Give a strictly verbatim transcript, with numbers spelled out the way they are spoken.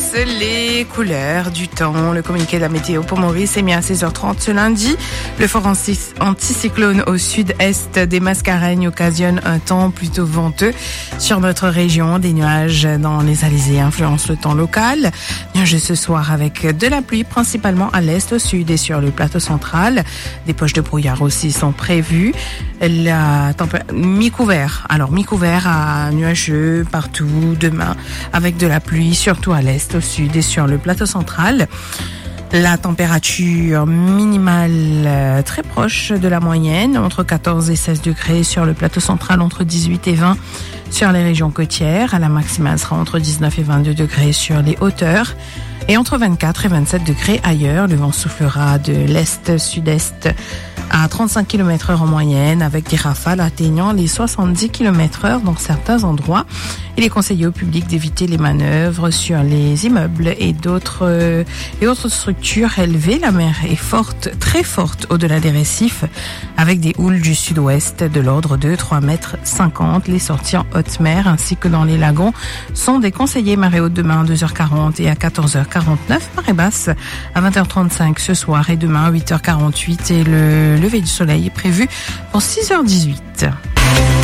les couleurs du temps. Le communiqué de la météo pour Maurice est mis à seize heures trente ce lundi. Le fort anticyclone au sud-est des Mascareignes occasionne un temps plutôt venteux sur notre région. Des nuages dans les alizés influencent le temps local. Nuages ce soir avec de la pluie principalement à l'est, au sud et sur le plateau central. Des poches de brouillard aussi sont prévues. La température mi-couvert. Alors mi-couvert à nuageux partout demain avec de la pluie surtout à l'est, au sud et sur le plateau central. La température minimale euh, très proche de la moyenne, entre quatorze et seize degrés sur le plateau central, entre dix-huit et vingt sur les régions côtières. La maximale sera entre dix-neuf et vingt-deux degrés sur les hauteurs et entre vingt-quatre et vingt-sept degrés ailleurs. Le vent soufflera de l'est-sud-est à trente-cinq kilomètres heure en moyenne, avec des rafales atteignant les soixante-dix kilomètres heure dans certains endroits. Il est conseillé au public d'éviter les manœuvres sur les immeubles et d'autres euh, et autres structures élevées. La mer est forte, très forte au-delà des récifs, avec des houles du sud-ouest de l'ordre de trois mètres cinquante. Les sorties en haute mer ainsi que dans les lagons sont déconseillées. Marée haute demain à deux heures quarante et à quatorze heures quarante-neuf. Marée basse à vingt heures trente-cinq ce soir et demain à huit heures quarante-huit. Et le lever du soleil est prévu pour six heures dix-huit.